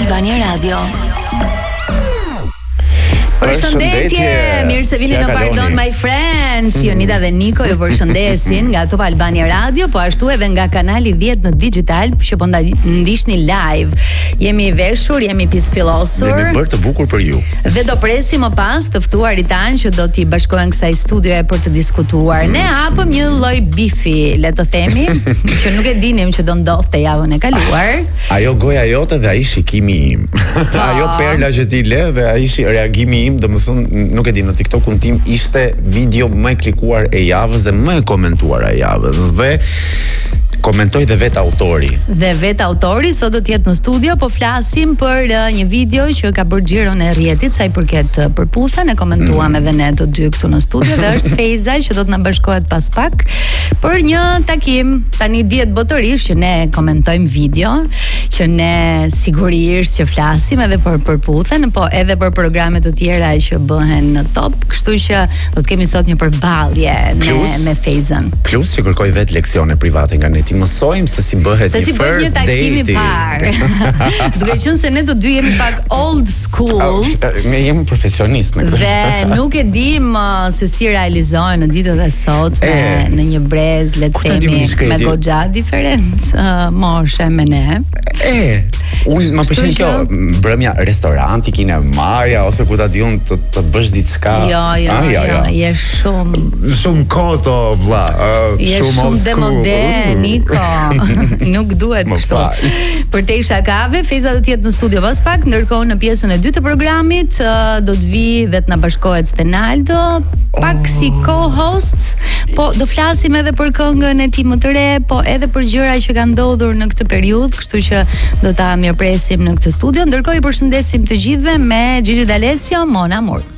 Albania Radio. Përshëndetje, mirë se vini në Pardon My Friends. Jonida dhe Niko ju përshëndesin nga Top Albania Radio, po ashtu edhe nga kanali 10 në digital, që po ndiqni live. Jemi i veshur, jemi pispillosur. Dhe bërë të bukur për ju. Dhe do presim më pas të ftuarit tanë që do t'i bashkohen kësaj studioje për të diskutuar. Ne hapëm një lloj bifi, le të themi, që nuk e dinim që do ndodhte javën e kaluar. Ajo goja jote dhe ai shikimi im. Ajo perla që ti le dhe ai reagimi im, domethënë nuk e di, në TikTokun tim ishte video më e klikuar e javës dhe më e komentuar e javës. Dhe komentoi dhe vetë autori. Dhe vetë autori sot do të jetë në studio, po flasim për një video që ka bërë xhiron e rrjetit sa i përket përputhjen, e komentuam edhe ne të dy këtu në studio dhe është Feiza që do të na bashkohet pas pak për një takim. Tani dihet botërisht që ne komentojmë video, që ne sigurisht që flasim edhe për përputhjen, po edhe për programe të tjera që bëhen në Top, kështu që do të kemi sot një përballje me Feizën. Plus që kërkoj vetë leksione private nga ne. Mësojmë se si bëhet një first date. Duke qenë se ne të dy jemi pak old school. Ne jemi profesionist në këtë. Dhe nuk e dim se si realizohen në ditët e sotme në një brez, le të themi, me goxha diferencë moshe me ne. Unë më pëlqen kjo brëmja restoranti, kinemaja ose ku ta diun të bësh diçka. Jo, je shumë koto vlla, shumë old school. Nuk duhet kështu. Për te shakave, Feza do të jetë në studio pas pak, ndërkohë në pjesën e dytë të programit do të vi dhe të na bashkohet Stenaldo, pak si co-host, po do flasim edhe për këngën e tij më të re, po edhe për gjëra që kanë ndodhur në këtë periudhë, kështu që do ta mirëpresim në këtë studio. Ndërkohë ju përshëndesim të gjithëve me Gigi D'Alessio, Mon Amour.